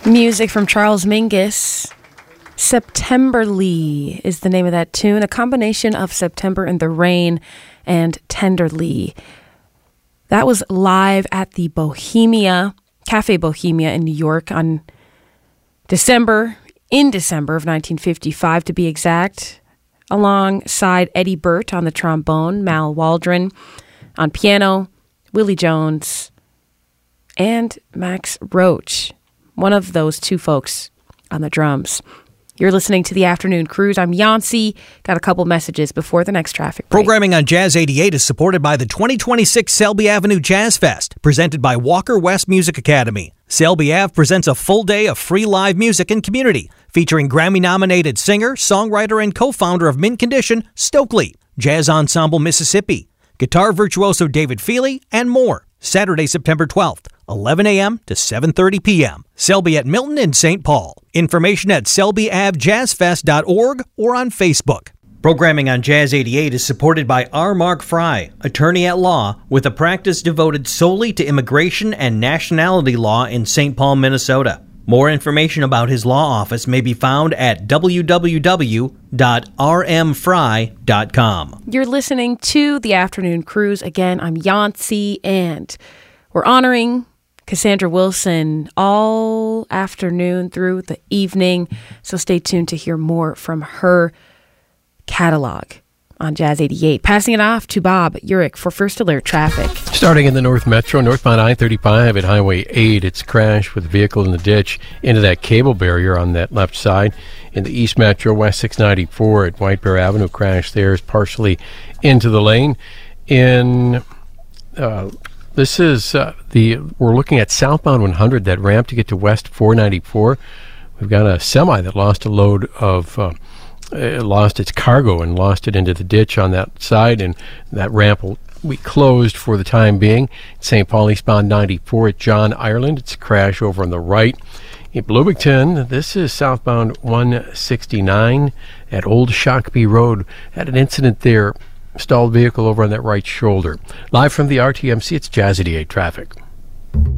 Music from Charles Mingus. Septemberly is the name of that tune, a combination of September in the Rain and Tenderly. That was live at the Bohemia, Cafe Bohemia in New York in December of 1955 to be exact, alongside Eddie Burt on the trombone, Mal Waldron on piano, Willie Jones, and Max Roach, one of those two folks on the drums. You're listening to the Afternoon Cruise. I'm Yancy. Got a couple messages before the next traffic break. Programming on Jazz 88 is supported by the 2026 Selby Avenue Jazz Fest, presented by Walker West Music Academy. Selby Ave presents a full day of free live music and community, featuring Grammy-nominated singer, songwriter, and co-founder of Mint Condition, Stokely, Jazz Ensemble Mississippi, guitar virtuoso David Feely, and more. Saturday, September 12th, 11 a.m. to 7:30 p.m. Selby at Milton and St. Paul. Information at selbyavjazzfest.org or on Facebook. Programming on Jazz 88 is supported by R. Mark Fry, attorney at law with a practice devoted solely to immigration and nationality law in St. Paul, Minnesota. More information about his law office may be found at www.rmfry.com. You're listening to the Afternoon Cruise. Again, I'm Yancy, and we're honoring Cassandra Wilson all afternoon through the evening. So stay tuned to hear more from her catalog on Jazz 88. Passing it off to Bob Urich for First Alert Traffic. Starting in the North Metro, northbound I-35 at Highway 8, it's crashed with a vehicle in the ditch into that cable barrier on that left side. In the East Metro, West 694 at White Bear Avenue, crash there is partially into the lane. We're looking at southbound 100, that ramp to get to West 494. We've got a semi that lost a load of it lost its cargo and lost it into the ditch on that side, and that ramp will be closed for the time being. St. Paul eastbound 94 at John Ireland, it's a crash over on the right. In Bloomington, this is southbound 169 at Old Shakopee Road. Had an incident there, stalled vehicle over on that right shoulder. Live from the RTMC, it's Jazz 88 traffic.